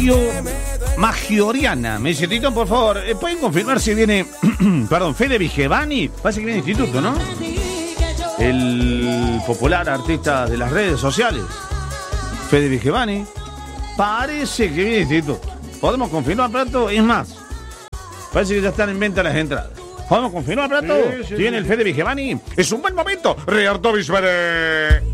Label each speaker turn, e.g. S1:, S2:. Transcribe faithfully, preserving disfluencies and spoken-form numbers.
S1: Magio... Magioriana. Me dice, Tito, por favor, ¿pueden confirmar si viene... perdón, Fede Vigevani? Parece que viene de instituto, ¿no? El popular artista de las redes sociales. Fede Vigevani. Parece que viene de instituto. ¿Podemos confirmar, Prato? Es más, parece que ya están en venta las entradas. ¿Podemos confirmar, Prato?
S2: Sí, sí,
S1: ¿Tiene
S2: sí.
S1: el Fede Vigevani? Es un buen momento. Riardo Bisbere.